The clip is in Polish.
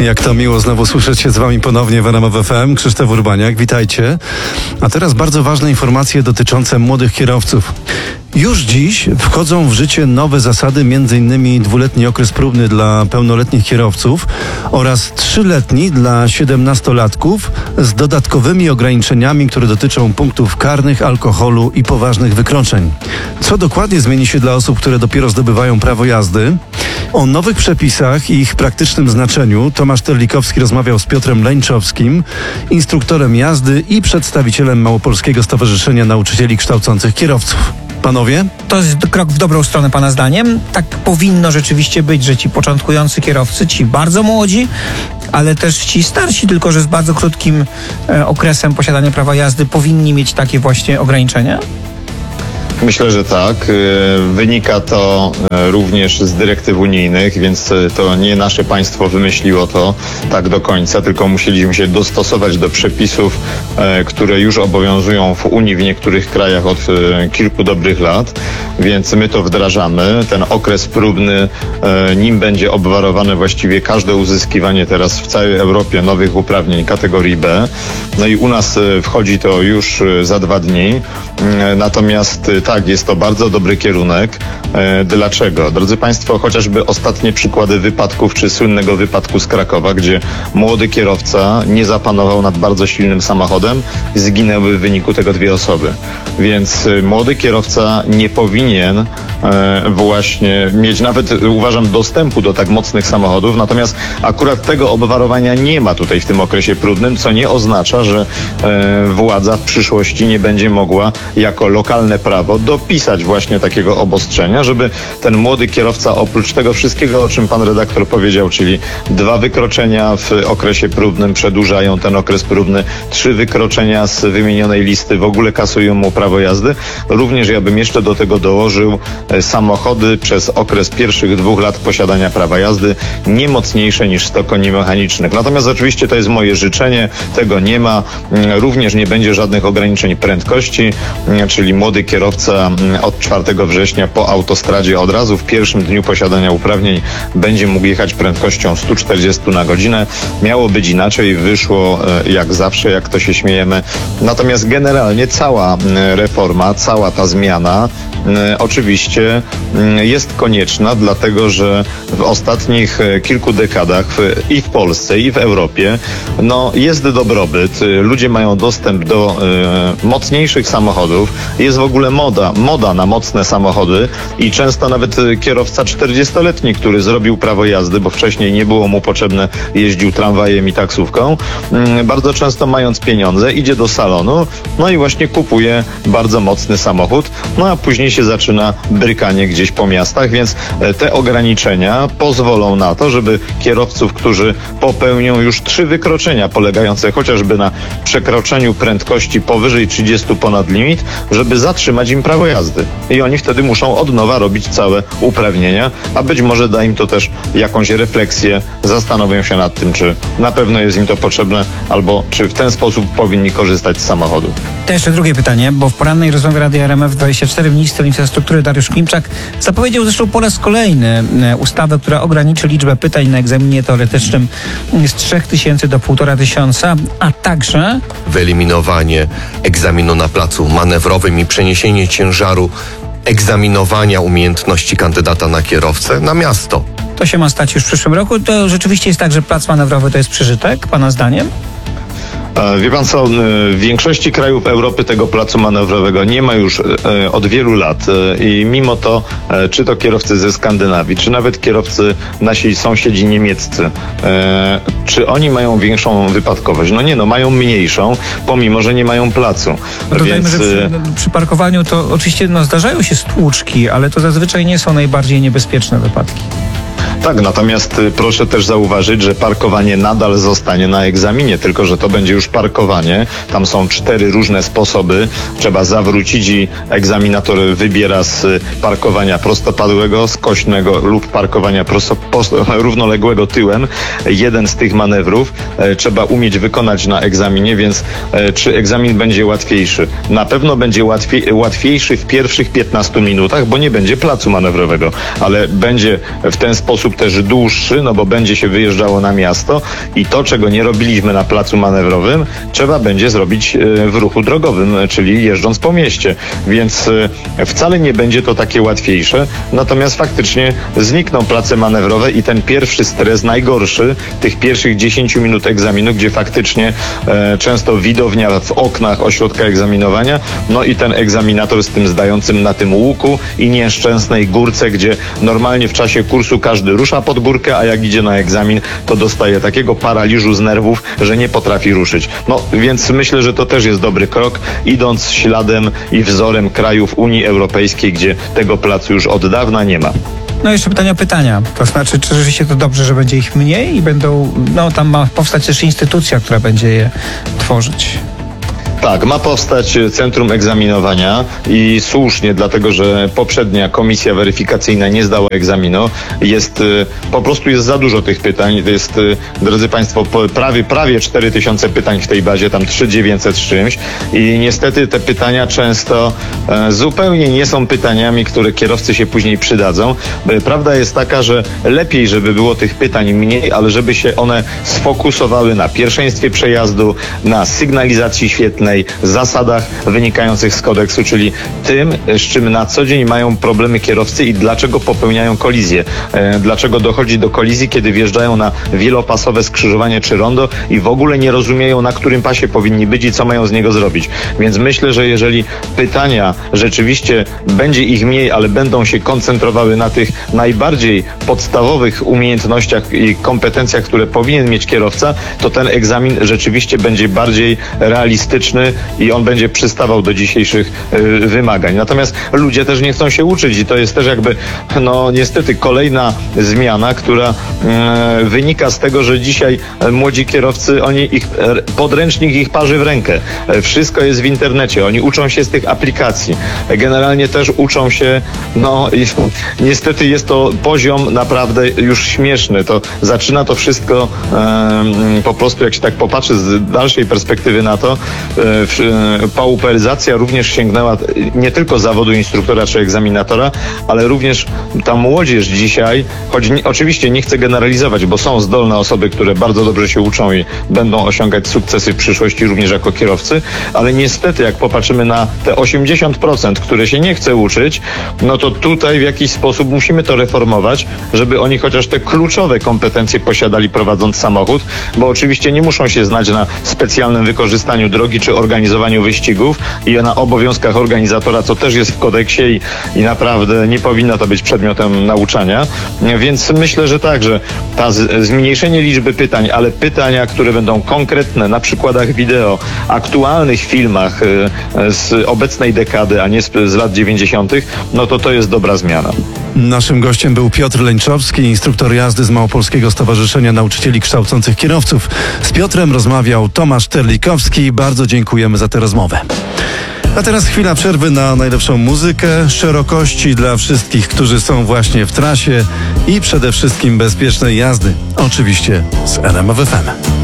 Jak to miło znowu słyszeć się z wami ponownie w RMF FM. Krzysztof Urbaniak, witajcie. A teraz bardzo ważne informacje dotyczące młodych kierowców. Już dziś wchodzą w życie nowe zasady, m.in. 2-letni okres próbny dla pełnoletnich kierowców oraz 3-letni dla 17-latków z dodatkowymi ograniczeniami, które dotyczą punktów karnych, alkoholu i poważnych wykroczeń. Co dokładnie zmieni się dla osób, które dopiero zdobywają prawo jazdy? O nowych przepisach i ich praktycznym znaczeniu Tomasz Terlikowski rozmawiał z Piotrem Leńczowskim, instruktorem jazdy i przedstawicielem Małopolskiego Stowarzyszenia Nauczycieli Kształcących Kierowców. Panowie? To jest krok w dobrą stronę, pana zdaniem. Tak powinno rzeczywiście być, że ci początkujący kierowcy, ci bardzo młodzi, ale też ci starsi, tylko że z bardzo krótkim okresem posiadania prawa jazdy, powinni mieć takie właśnie ograniczenia? Myślę, że tak. Wynika to również z dyrektyw unijnych, więc to nie nasze państwo wymyśliło to tak do końca, tylko musieliśmy się dostosować do przepisów, które już obowiązują w Unii w niektórych krajach od kilku dobrych lat, więc my to wdrażamy. Ten okres próbny, nim będzie obwarowane właściwie każde uzyskiwanie teraz w całej Europie nowych uprawnień kategorii B. No i u nas wchodzi to już za 2 dni. Natomiast tak, jest to bardzo dobry kierunek. Dlaczego? Drodzy Państwo, chociażby ostatnie przykłady wypadków, czy słynnego wypadku z Krakowa, gdzie młody kierowca nie zapanował nad bardzo silnym samochodem i zginęły w wyniku tego 2 osoby. Więc młody kierowca nie powinien właśnie mieć nawet, uważam, dostępu do tak mocnych samochodów, natomiast akurat tego obwarowania nie ma tutaj w tym okresie próbnym, co nie oznacza, że władza w przyszłości nie będzie mogła jako lokalne prawo dopisać właśnie takiego obostrzenia, żeby ten młody kierowca oprócz tego wszystkiego, o czym pan redaktor powiedział, czyli 2 wykroczenia w okresie próbnym przedłużają ten okres próbny, 3 wykroczenia z wymienionej listy w ogóle kasują mu prawo jazdy. Również ja bym jeszcze do tego dołożył samochody przez okres pierwszych 2 lat posiadania prawa jazdy nie mocniejsze niż 100 koni mechanicznych. Natomiast oczywiście to jest moje życzenie, tego nie ma. Również nie będzie żadnych ograniczeń prędkości, czyli młody kierowca od 4 września po autostradzie od razu w pierwszym dniu posiadania uprawnień będzie mógł jechać prędkością 140 na godzinę. Miało być inaczej, wyszło jak zawsze, jak to się śmiejemy. Natomiast generalnie cała reforma, cała ta zmiana oczywiście jest konieczna, dlatego że w ostatnich kilku dekadach i w Polsce, i w Europie jest dobrobyt. Ludzie mają dostęp do mocniejszych samochodów. Jest w ogóle moda na mocne samochody i często nawet kierowca 40-letni, który zrobił prawo jazdy, bo wcześniej nie było mu potrzebne, jeździł tramwajem i taksówką, bardzo często mając pieniądze, idzie do salonu, i właśnie kupuje bardzo mocny samochód, a później się zaczyna brykanie gdzieś po miastach, więc te ograniczenia pozwolą na to, żeby kierowców, którzy popełnią już 3 wykroczenia polegające chociażby na przekroczeniu prędkości powyżej 30 ponad limit, żeby zatrzymać im prawo jazdy. I oni wtedy muszą od nowa robić całe uprawnienia, a być może da im to też jakąś refleksję, zastanowią się nad tym, czy na pewno jest im to potrzebne, albo czy w ten sposób powinni korzystać z samochodu. To jeszcze drugie pytanie, bo w porannej rozmowie Radia RMF24 minister infrastruktury Dariusz Klimczak zapowiedział zresztą po raz kolejny ustawę, która ograniczy liczbę pytań na egzaminie teoretycznym z 3000 do 1500, a także wyeliminowanie egzaminu na placu manewrowym i przeniesienie ciężaru egzaminowania umiejętności kandydata na kierowcę na miasto. To się ma stać już w przyszłym roku. To rzeczywiście jest tak, że plac manewrowy to jest przeżytek, pana zdaniem? Wie pan co, w większości krajów Europy tego placu manewrowego nie ma już od wielu lat i mimo to, czy to kierowcy ze Skandynawii, czy nawet kierowcy nasi sąsiedzi niemieccy, czy oni mają większą wypadkowość? Mają mniejszą, pomimo że nie mają placu. Dodajmy, że przy parkowaniu to oczywiście zdarzają się stłuczki, ale to zazwyczaj nie są najbardziej niebezpieczne wypadki. Tak, natomiast proszę też zauważyć, że parkowanie nadal zostanie na egzaminie, tylko że to będzie już parkowanie. Tam są 4 różne sposoby. Trzeba zawrócić i egzaminator wybiera z parkowania prostopadłego, skośnego lub parkowania równoległego tyłem. Jeden z tych manewrów trzeba umieć wykonać na egzaminie, więc czy egzamin będzie łatwiejszy? Na pewno będzie łatwiejszy w pierwszych 15 minutach, bo nie będzie placu manewrowego, ale będzie w ten sposób sposób też dłuższy, no bo będzie się wyjeżdżało na miasto i to, czego nie robiliśmy na placu manewrowym, trzeba będzie zrobić w ruchu drogowym, czyli jeżdżąc po mieście. Więc wcale nie będzie to takie łatwiejsze, natomiast faktycznie znikną place manewrowe i ten pierwszy stres, najgorszy, tych pierwszych 10 minut egzaminu, gdzie faktycznie często widownia w oknach ośrodka egzaminowania, no i ten egzaminator z tym zdającym na tym łuku i nieszczęsnej górce, gdzie normalnie w czasie kursu każdy rusza pod górkę, a jak idzie na egzamin, to dostaje takiego paraliżu z nerwów, że nie potrafi ruszyć. No więc myślę, że to też jest dobry krok, idąc śladem i wzorem krajów Unii Europejskiej, gdzie tego placu już od dawna nie ma. No jeszcze pytanie o pytania. To znaczy, czy rzeczywiście to dobrze, że będzie ich mniej i będą, no tam ma powstać też instytucja, która będzie je tworzyć. Tak, ma powstać centrum egzaminowania i słusznie, dlatego że poprzednia komisja weryfikacyjna nie zdała egzaminu. Po prostu jest za dużo tych pytań. To jest, drodzy Państwo, prawie 4000 pytań w tej bazie, tam 3900 z czymś. I niestety te pytania często zupełnie nie są pytaniami, które kierowcy się później przydadzą. Prawda jest taka, że lepiej, żeby było tych pytań mniej, ale żeby się one sfokusowały na pierwszeństwie przejazdu, na sygnalizacji świetlnej, zasadach wynikających z kodeksu, czyli tym, z czym na co dzień mają problemy kierowcy i dlaczego popełniają kolizje. Dlaczego dochodzi do kolizji, kiedy wjeżdżają na wielopasowe skrzyżowanie czy rondo i w ogóle nie rozumieją, na którym pasie powinni być i co mają z niego zrobić. Więc myślę, że jeżeli pytania rzeczywiście będzie ich mniej, ale będą się koncentrowały na tych najbardziej podstawowych umiejętnościach i kompetencjach, które powinien mieć kierowca, to ten egzamin rzeczywiście będzie bardziej realistyczny i on będzie przystawał do dzisiejszych wymagań. Natomiast ludzie też nie chcą się uczyć i to jest też jakby, no niestety kolejna zmiana, która wynika z tego, że dzisiaj młodzi kierowcy, podręcznik ich parzy w rękę. Wszystko jest w internecie. Oni uczą się z tych aplikacji. Generalnie też uczą się, no i niestety jest to poziom naprawdę już śmieszny. To zaczyna to wszystko po prostu, jak się tak popatrzy z dalszej perspektywy na to, pauperyzacja również sięgnęła nie tylko zawodu instruktora czy egzaminatora, ale również ta młodzież dzisiaj, choć oczywiście nie chcę generalizować, bo są zdolne osoby, które bardzo dobrze się uczą i będą osiągać sukcesy w przyszłości również jako kierowcy, ale niestety jak popatrzymy na te 80%, które się nie chce uczyć, no to tutaj w jakiś sposób musimy to reformować, żeby oni chociaż te kluczowe kompetencje posiadali prowadząc samochód, bo oczywiście nie muszą się znać na specjalnym wykorzystaniu drogi czy organizowaniu wyścigów i na obowiązkach organizatora, co też jest w kodeksie i naprawdę nie powinno to być przedmiotem nauczania. Więc myślę, że tak, że zmniejszenie liczby pytań, ale pytania, które będą konkretne na przykładach wideo, aktualnych filmach z obecnej dekady, a nie z lat 90., no to jest dobra zmiana. Naszym gościem był Piotr Leńczowski, instruktor jazdy z Małopolskiego Stowarzyszenia Nauczycieli Kształcących Kierowców. Z Piotrem rozmawiał Tomasz Terlikowski. Bardzo dziękujemy za tę rozmowę. A teraz chwila przerwy na najlepszą muzykę, szerokości dla wszystkich, którzy są właśnie w trasie i przede wszystkim bezpiecznej jazdy. Oczywiście z RMF FM.